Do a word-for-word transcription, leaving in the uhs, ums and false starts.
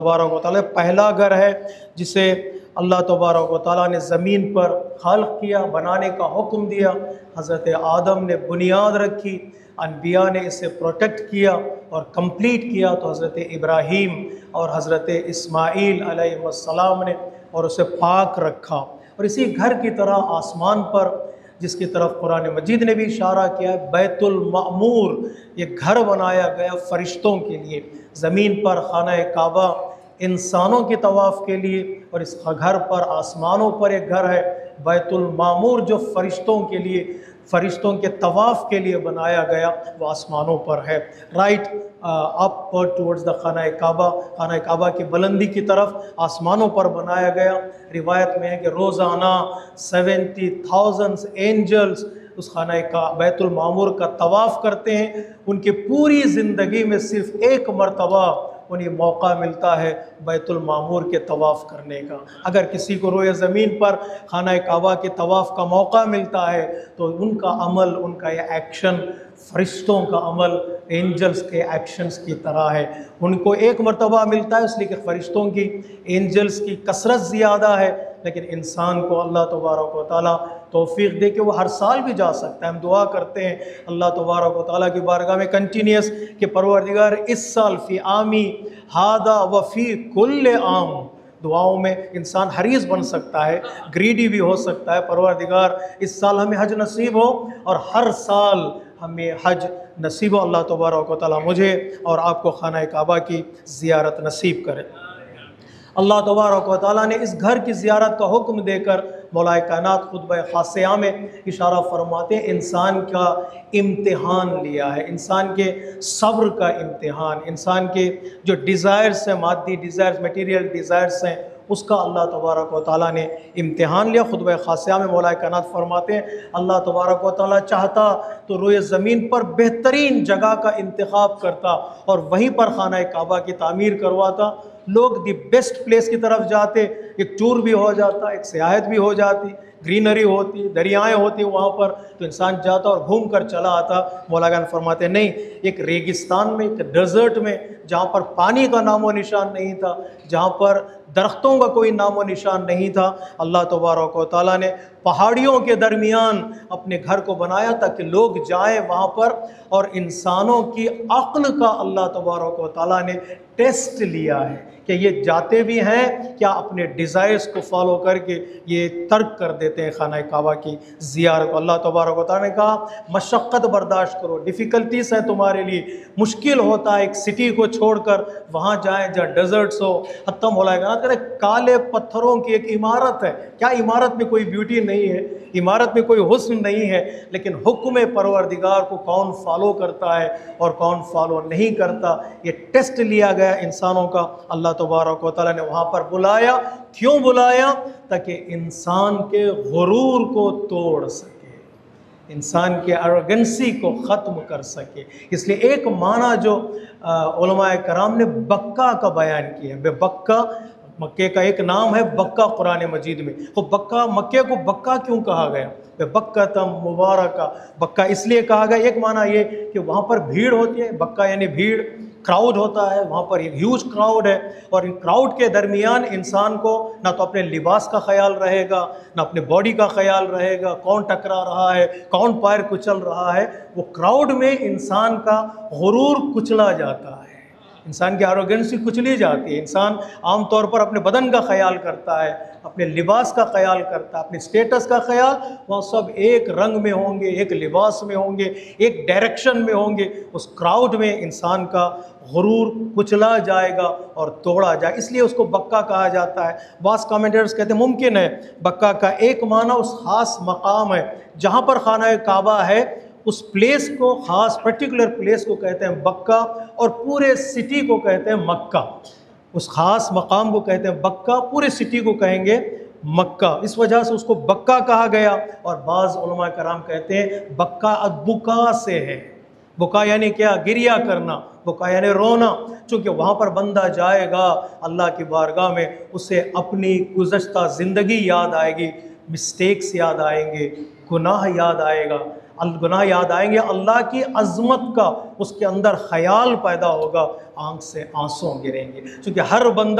तबारक व तआला पहला घर है जिसे अल्लाह तबारक व तआला ने ज़मीन पर खल्क़ किया, बनाने का हुक्म दिया। हज़रत आदम ने बुनियाद रखी, अनबिया ने इसे प्रोटेक्ट किया और कंप्लीट किया तो हज़रत इब्राहीम और हज़रत इस्माईल अलैहिस्सलाम ने और उसे पाक रखा। और इसी घर की तरह आसमान पर जिसकी तरफ कुरान मजीद ने भी इशारा किया है, बैतुल मामूर, ये घर बनाया गया फ़रिश्तों के लिए। ज़मीन पर खाना काबा इंसानों के तवाफ़ के लिए और इस घर पर आसमानों पर एक घर है बैतुल मामूर जो फ़रिश्तों के लिए, फ़रिश्तों के तवाफ़ के लिए बनाया गया, वो आसमानों पर है। राइट अप टूवर्ड्स द खाना काबा, खाना काबा की बुलंदी की तरफ आसमानों पर बनाया गया। रिवायत में है कि रोज़ाना सेवेंटी थाउजेंड एंजल्स उस खाना का बैतुल मामूर का तवाफ़ करते हैं। उनकी पूरी ज़िंदगी में सिर्फ़ एक मरतबा उन्हें मौका मिलता है बैतुल मामूर के तवाफ़ करने का। अगर किसी को रोए ज़मीन पर खाना काबा के तवाफ़ का मौका मिलता है तो उनका अमल, उनका ये एक्शन फ़रिश्तों का अमल, एंजल्स के एक्शंस की तरह है। उनको एक मरतबा मिलता है इसलिए कि फ़रिश्तों की, एंजल्स की कसरत ज़्यादा है, लेकिन इंसान को अल्लाह तबारक व तआला तौफ़ीक़ दे कि वो हर साल भी जा सकता है। हम दुआ करते हैं अल्लाह तबारक व तआला की बारगाह में कंटिन्यूस कि परवरदिगार इस साल फ़ी आमी हादा व फ़ी कुल्ल आम, दुआओं में इंसान हरीस बन सकता है, ग्रीडी भी हो सकता है। परवरदिगार इस साल हमें हज नसीब हो और हर साल हमें हज नसीब हो। अल्लाह तबारक व तआला मुझे और आपको खाना काबा की ज़ियारत नसीब करे। अल्लाह तबारक व तआला ने इस घर की ज़ियारत का हुक्म देकर मौलाए कायनात खुतबा खासिया में इशारा फरमाते हैं, इंसान का इम्तिहान लिया है, इंसान के सब्र का इम्तिहान, इंसान के जो डिज़ायर्स हैं, मादी डिज़ायर्स, मटीरियल डिज़ायर्स हैं, उसका अल्लाह तबारक व तआला ने इम्तिहान लिया। खुतबा खासिया में मौलाए कायनात फरमाते हैं, अल्लाह तबारक व तआला चाहता तो रोए ज़मीन पर बेहतरीन जगह का इंतखाब करता और वहीं पर खाना काबा की तामीर करवाता। लोग दी बेस्ट प्लेस की तरफ जाते, एक टूर भी हो जाता, एक सियाहत भी हो जाती, ग्रीनरी होती, दरियाएँ होती वहाँ पर, तो इंसान जाता और घूम कर चला आता। मौलाना फरमाते नहीं, एक रेगिस्तान में, एक डेजर्ट में जहाँ पर पानी का नामो निशान नहीं था, जहाँ पर दरख्तों का कोई नामो निशान नहीं था, अल्लाह तबारक व तआला ने पहाड़ियों के दरमियान अपने घर को बनाया ताकि लोग जाएं वहाँ पर और इंसानों की अक्ल का अल्लाह तबारक व तआला ने टेस्ट लिया है कि ये जाते भी हैं क्या अपने डिज़ायर्स को फॉलो करके ये तर्क कर देते हैं खाना काबा की ज़ियारत को। अल्लाह तबारक व तआला ने कहा मशक्क़त बर्दाश्त करो, डिफ़िकल्टीज़ हैं तुम्हारे लिए, मुश्किल होता है एक सिटी को छोड़कर वहाँ जाएं जहाँ डेजर्ट्स हो। हत्ता मौलाना करे काले पत्थरों की एक इमारत है, क्या इमारत में कोई ब्यूटी नहीं है, इमारत में कोई हुस्न नहीं है, लेकिन हुक्म परवरदिगार को कौन फॉलो करता है और कौन फॉलो नहीं करता, ये टेस्ट लिया गया इंसानों का। अल्लाह तबारक व तआला ने वहाँ पर बुलाया, क्यों बुलाया? ताकि इंसान के गुरूर को तोड़ सके, इंसान के एरोगेंसी को ख़त्म कर सके। इसलिए एक माना जो उलमाए कराम ने बक्का का बयान किया, बे बक्का मक्के का एक नाम है, बक्का कुरान मजीद में, तो बक्का, मक्के को बक्का क्यों कहा गया? बक्का तम मुबारका, बक्का इसलिए कहा गया, एक माना ये कि वहाँ पर भीड़ होती है, बक्का यानी भीड़, क्राउड होता है, वहाँ पर एक ह्यूज क्राउड है और इन क्राउड के दरमियान इंसान को ना तो अपने लिबास का ख्याल रहेगा, ना अपने बॉडी का ख्याल रहेगा, कौन टकरा रहा है, कौन पैर कुचल रहा है। वो क्राउड में इंसान का गुरूर कुचला जाता है, इंसान की एरोगेंसी कुचली जाती है। इंसान आम तौर पर अपने बदन का ख्याल करता है, अपने लिबास का ख्याल करता है, अपने स्टेटस का ख्याल, वहाँ सब एक रंग में होंगे, एक लिबास में होंगे, एक डायरेक्शन में होंगे। उस क्राउड में इंसान का गुरूर कुचला जाएगा और तोड़ा जाए, इसलिए उसको बक्का कहा जाता है। बास कमेंटेटर्स कहते हैं मुमकिन है बक्का का एक माना उस ख़ास मकाम है जहाँ पर खाना काबा है, उस प्लेस को, ख़ास पर्टिकुलर प्लेस को कहते हैं बक्का और पूरे सिटी को कहते हैं मक्का। उस ख़ास मकाम को कहते हैं बक्का, पूरे सिटी को कहेंगे मक्का, इस वजह से उसको बक्का कहा गया। और बाज़ उलमा कराम कहते हैं बक्का बुका से है, बुका यानी क्या? गिरिया करना, बुका यानी रोना, चूँकि वहाँ पर बंदा जाएगा अल्लाह की बारगाह में, उसे अपनी गुज़श्ता ज़िंदगी याद आएगी, मिस्टेक्स याद आएंगे, गुनाह याद आएगा, अल गुनाह याद आएंगे, अल्लाह की अज़मत का उसके अंदर ख्याल पैदा होगा, आंख से आंसू गिरेंगे। क्योंकि हर बंदा